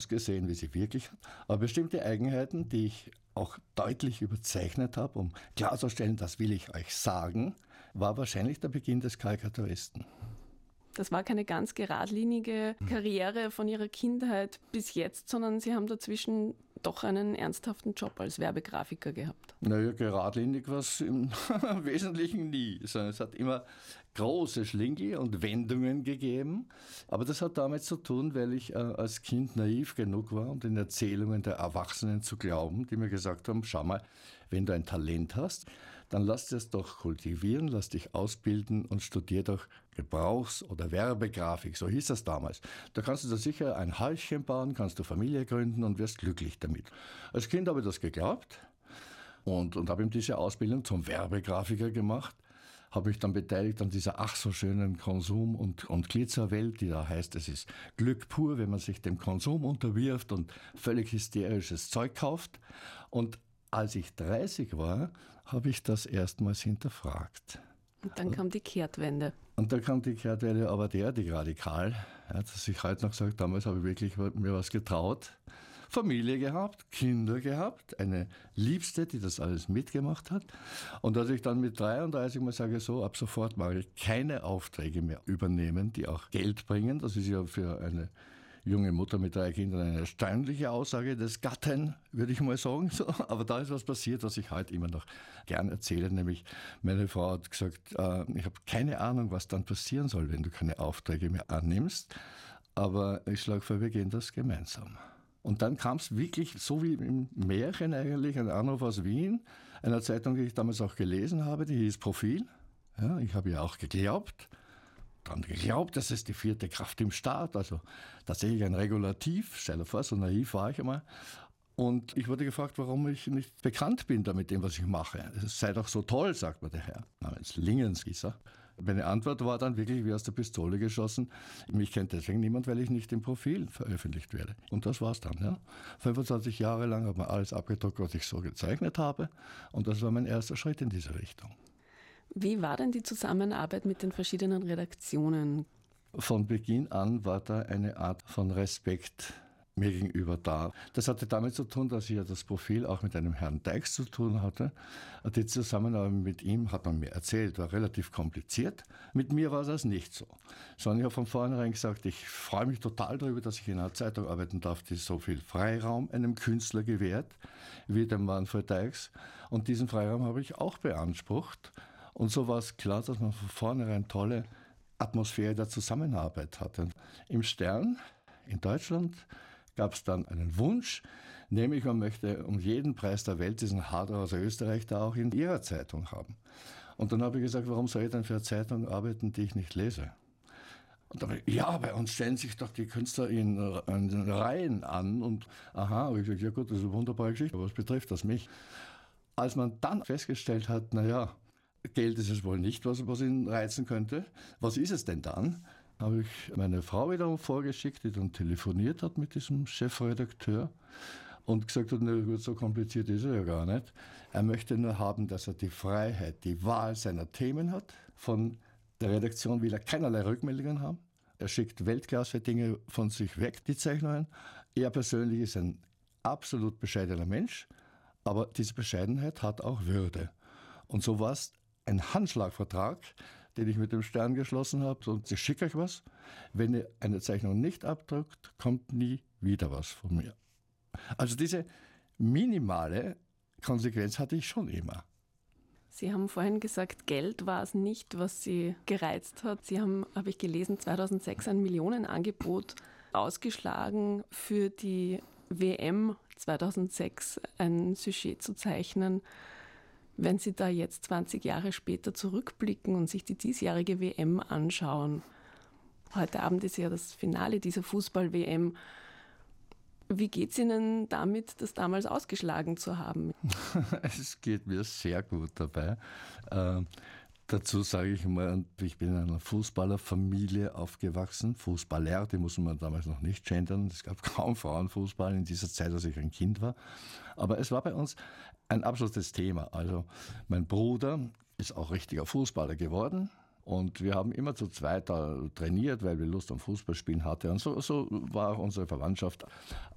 gesehen, wie sie wirklich hat. Aber bestimmte Eigenheiten, die ich auch deutlich überzeichnet habe, um klarzustellen, das will ich euch sagen, war wahrscheinlich der Beginn des Karikaturisten. Das war keine ganz geradlinige Karriere von Ihrer Kindheit bis jetzt, sondern Sie haben dazwischen doch einen ernsthaften Job als Werbegrafiker gehabt. Naja, geradlinig war es im Wesentlichen nie, sondern es hat immer große Schlingel und Wendungen gegeben. Aber das hat damit zu tun, weil ich als Kind naiv genug war, um den Erzählungen der Erwachsenen zu glauben, die mir gesagt haben, schau mal, wenn du ein Talent hast, dann lass dir es doch kultivieren, lass dich ausbilden und studier doch Gebrauchs- oder Werbegrafik, so hieß das damals. Da kannst du da sicher ein Häuschen bauen, kannst du Familie gründen und wirst glücklich damit. Als Kind habe ich das geglaubt und habe ihm diese Ausbildung zum Werbegrafiker gemacht, habe mich dann beteiligt an dieser ach so schönen Konsum- und Glitzerwelt, die da heißt, es ist Glück pur, wenn man sich dem Konsum unterwirft und völlig hysterisches Zeug kauft. Und als ich 30 war, habe ich das erstmals hinterfragt. Und dann kam die Kehrtwende. Und da kam die Kehrtwende, aber derartig radikal, dass ich heute noch sage, damals habe ich wirklich mir was getraut. Familie gehabt, Kinder gehabt, eine Liebste, die das alles mitgemacht hat. Und als ich dann mit 33 mal sage, so, ab sofort mag ich keine Aufträge mehr übernehmen, die auch Geld bringen. Das ist ja für eine junge Mutter mit 3 Kindern eine erstaunliche Aussage des Gatten, würde ich mal sagen. So, aber da ist was passiert, was ich heute immer noch gern erzähle, nämlich meine Frau hat gesagt, ich habe keine Ahnung, was dann passieren soll, wenn du keine Aufträge mehr annimmst, aber ich schlage vor, wir gehen das gemeinsam. Und dann kam es wirklich, so wie im Märchen eigentlich, ein Anruf aus Wien, einer Zeitung, die ich damals auch gelesen habe, die hieß Profil. Ja, ich habe ja auch geglaubt, das ist die 4. Kraft im Staat, also tatsächlich ein Regulativ, stell dir vor, so naiv war ich einmal. Und ich wurde gefragt, warum ich nicht bekannt bin da mit dem, was ich mache. Es sei doch so toll, sagt mir der Herr, namens Lingens hieß er. Meine Antwort war dann wirklich wie aus der Pistole geschossen. Mich kennt deswegen niemand, weil ich nicht im Profil veröffentlicht werde. Und das war's dann. Ja. 25 Jahre lang hat man alles abgedruckt, was ich so gezeichnet habe. Und das war mein erster Schritt in diese Richtung. Wie war denn die Zusammenarbeit mit den verschiedenen Redaktionen? Von Beginn an war da eine Art von Respekt mir gegenüber da. Das hatte damit zu tun, dass ich ja das Profil auch mit einem Herrn Deix zu tun hatte. Die Zusammenarbeit mit ihm, hat man mir erzählt, war relativ kompliziert. Mit mir war das nicht so. Sondern ich habe von vornherein gesagt, ich freue mich total darüber, dass ich in einer Zeitung arbeiten darf, die so viel Freiraum einem Künstler gewährt, wie dem Manfred Deix. Und diesen Freiraum habe ich auch beansprucht. Und so war es klar, dass man von vornherein tolle Atmosphäre der Zusammenarbeit hatte. Im Stern in Deutschland gab es dann einen Wunsch, nämlich man möchte um jeden Preis der Welt diesen Hardrock aus Österreich da auch in ihrer Zeitung haben. Und dann habe ich gesagt, warum soll ich denn für eine Zeitung arbeiten, die ich nicht lese? Und dann habe ich, ja, bei uns stellen sich doch die Künstler in Reihen an und aha, habe ich gesagt, ja gut, das ist eine wunderbare Geschichte, aber was betrifft das mich? Als man dann festgestellt hat, naja, Geld ist es wohl nicht, was ihn reizen könnte, was ist es denn dann? Habe ich meine Frau wiederum vorgeschickt, die dann telefoniert hat mit diesem Chefredakteur und gesagt hat, na gut, so kompliziert ist er ja gar nicht. Er möchte nur haben, dass er die Freiheit, die Wahl seiner Themen hat. Von der Redaktion will er keinerlei Rückmeldungen haben. Er schickt Weltklasse-Dinge von sich weg, die Zeichnungen. Er persönlich ist ein absolut bescheidener Mensch, aber diese Bescheidenheit hat auch Würde. Und so war es ein Handschlagvertrag, den ich mit dem Stern geschlossen habe. Und ich schicke euch was. Wenn ihr eine Zeichnung nicht abdruckt, kommt nie wieder was von mir. Also diese minimale Konsequenz hatte ich schon immer. Sie haben vorhin gesagt, Geld war es nicht, was Sie gereizt hat. Sie haben, habe ich gelesen, 2006 ein Millionenangebot ausgeschlagen, für die WM 2006 ein Sujet zu zeichnen. Wenn Sie da jetzt 20 Jahre später zurückblicken und sich die diesjährige WM anschauen, heute Abend ist ja das Finale dieser Fußball-WM, wie geht es Ihnen damit, das damals ausgeschlagen zu haben? Es geht mir sehr gut dabei. Dazu sage ich mal, ich bin in einer Fußballerfamilie aufgewachsen. Fußballer, die musste man damals noch nicht gendern. Es gab kaum Frauenfußball in dieser Zeit, als ich ein Kind war. Aber es war bei uns ein absolutes Thema. Also mein Bruder ist auch richtiger Fußballer geworden. Und wir haben immer zu zweit da trainiert, weil wir Lust am Fußballspielen hatten. Und so war auch unsere Verwandtschaft